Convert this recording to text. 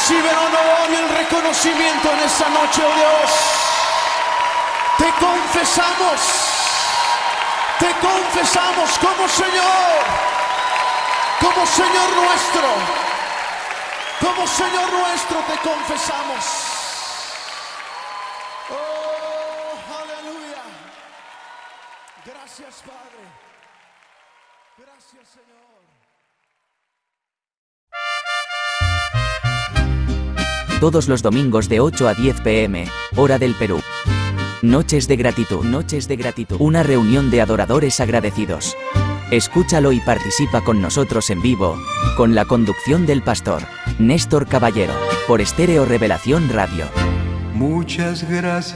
Recibe el honor y el reconocimiento en esta noche, oh Dios. Te confesamos como Señor nuestro. Como Señor nuestro te confesamos. Oh, aleluya. Gracias, Padre. Gracias, Señor. Todos los domingos de 8 a 10 p.m., hora del Perú. Noches de gratitud. Una reunión de adoradores agradecidos. Escúchalo y participa con nosotros en vivo, con la conducción del pastor Néstor Caballero, por Estéreo Revelación Radio. Muchas gracias.